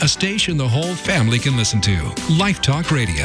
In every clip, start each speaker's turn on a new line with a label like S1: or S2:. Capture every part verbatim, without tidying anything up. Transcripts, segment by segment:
S1: a station the whole family can listen to. Life Talk Radio.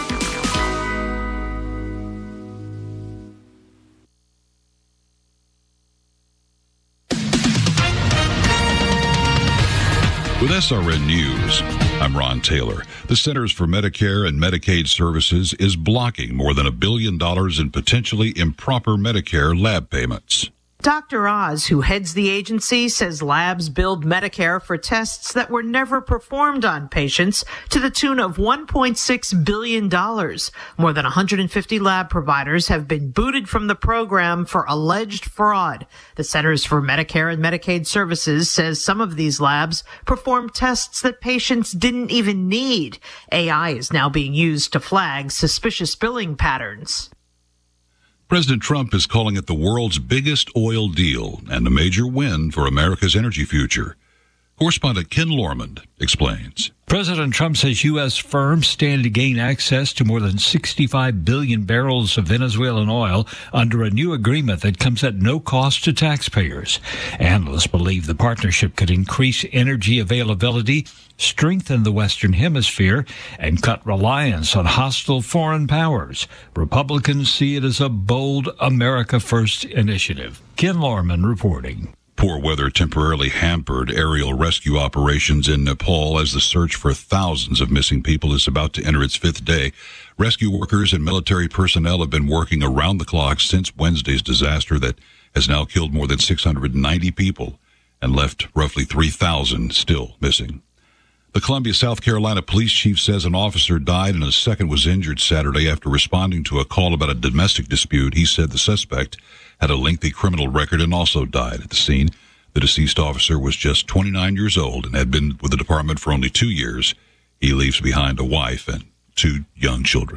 S2: With S R N News, I'm Ron Taylor. The Centers for Medicare and Medicaid Services is blocking more than a billion dollars in potentially improper Medicare lab payments.
S3: Doctor Oz, who heads the agency, says labs billed Medicare for tests that were never performed on patients to the tune of one point six billion dollars. More than one hundred fifty lab providers have been booted from the program for alleged fraud. The Centers for Medicare and Medicaid Services says some of these labs perform tests that patients didn't even need. A I is now being used to flag suspicious billing patterns.
S2: President Trump is calling it the world's biggest oil deal and a major win for America's energy future. Correspondent Ken Lormond explains.
S4: President Trump says U S firms stand to gain access to more than sixty-five billion barrels of Venezuelan oil under a new agreement that comes at no cost to taxpayers. Analysts believe the partnership could increase energy availability, strengthen the Western Hemisphere, and cut reliance on hostile foreign powers. Republicans see it as a bold America First initiative. Ken Lorman reporting.
S2: Poor weather temporarily hampered aerial rescue operations in Nepal as the search for thousands of missing people is about to enter its fifth day. Rescue workers and military personnel have been working around the clock since Wednesday's disaster that has now killed more than six hundred ninety people and left roughly three thousand still missing. The Columbia, South Carolina police chief says an officer died and a second was injured Saturday after responding to a call about a domestic dispute. He said the suspect had a lengthy criminal record and also died at the scene. The deceased officer was just twenty-nine years old and had been with the department for only two years. He leaves behind a wife and two young children.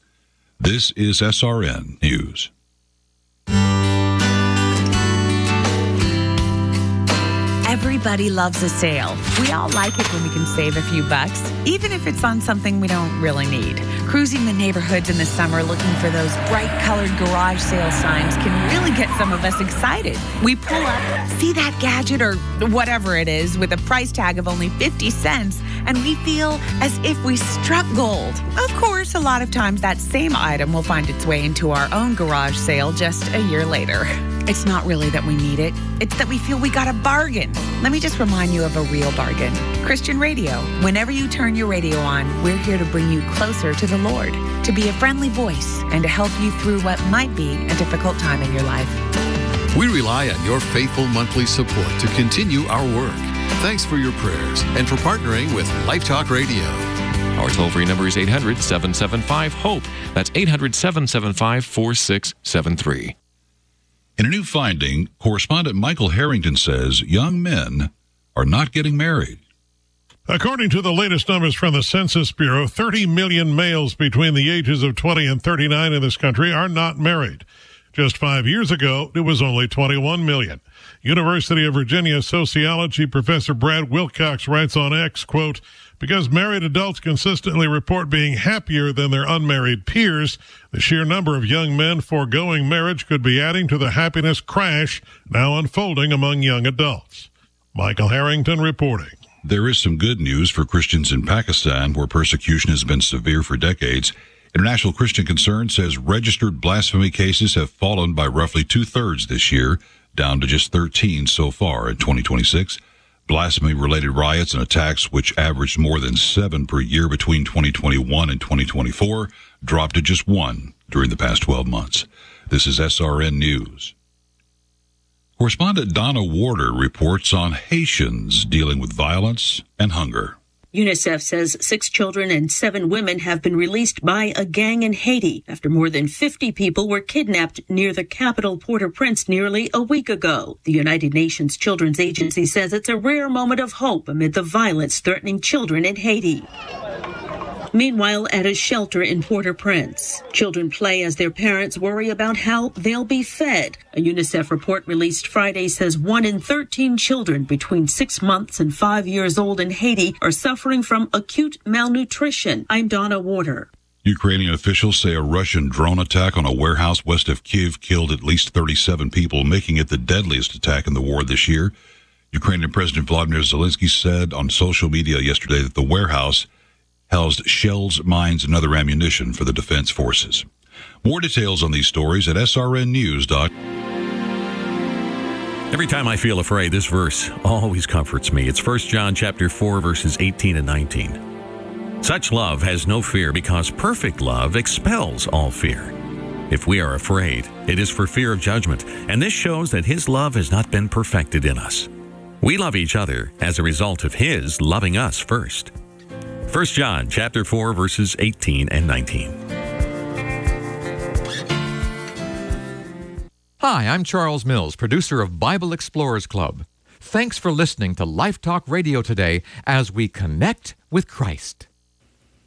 S2: This is S R N News.
S5: Everybody loves a sale. We all like it when we can save a few bucks, even if it's on something we don't really need. Cruising the neighborhoods in the summer looking for those bright-colored garage sale signs can really get some of us excited. We pull up, see that gadget or whatever it is with a price tag of only fifty cents, and we feel as if we struck gold. Of course, a lot of times that same item will find its way into our own garage sale just a year later. It's not really that we need it. It's that we feel we got a bargain. Let me just remind you of a real bargain. Christian Radio. Whenever you turn your radio on, we're here to bring you closer to the Lord, to be a friendly voice, and to help you through what might be a difficult time in your life.
S6: We rely on your faithful monthly support to continue our work. Thanks for your prayers and for partnering with Life Talk Radio.
S7: Our toll-free number is eight hundred, seven seven five, HOPE. That's eight hundred, seven seven five, four six seven three.
S2: In a new finding, correspondent Michael Harrington says young men are not getting married.
S8: According to the latest numbers from the Census Bureau, thirty million males between the ages of twenty and thirty-nine in this country are not married. Just five years ago, it was only twenty-one million. University of Virginia sociology professor Brad Wilcox writes on X, quote, because married adults consistently report being happier than their unmarried peers, the sheer number of young men foregoing marriage could be adding to the happiness crash now unfolding among young adults. Michael Harrington reporting.
S2: There is some good news for Christians in Pakistan, where persecution has been severe for decades. International Christian Concern says registered blasphemy cases have fallen by roughly two-thirds this year, down to just thirteen so far in twenty twenty-six. Blasphemy-related riots and attacks, which averaged more than seven per year between twenty twenty-one and twenty twenty-four, dropped to just one during the past twelve months. This is S R N News. Correspondent Donna Warder reports on Haitians dealing with violence and hunger.
S9: UNICEF says six children and seven women have been released by a gang in Haiti after more than fifty people were kidnapped near the capital Port-au-Prince nearly a week ago. The United Nations Children's Agency says it's a rare moment of hope amid the violence threatening children in Haiti. Meanwhile, at a shelter in Port-au-Prince, children play as their parents worry about how they'll be fed. A UNICEF report released Friday says one in thirteen children between six months and five years old in Haiti are suffering from acute malnutrition. I'm Donna Warder.
S2: Ukrainian officials say a Russian drone attack on a warehouse west of Kyiv killed at least thirty-seven people, making it the deadliest attack in the war this year. Ukrainian President Vladimir Zelensky said on social media yesterday that the warehouse housed shells, mines, and other ammunition for the defense forces. More details on these stories at S R N news dot com.
S10: Every time I feel afraid, this verse always comforts me. It's First John chapter four, verses eighteen and nineteen. Such love has no fear, because perfect love expels all fear. If we are afraid, it is for fear of judgment, and this shows that His love has not been perfected in us. We love each other as a result of His loving us first. First John chapter four, verses eighteen and nineteen.
S11: Hi, I'm Charles Mills, producer of Bible Explorers Club. Thanks for listening to Life Talk Radio today as we connect with Christ.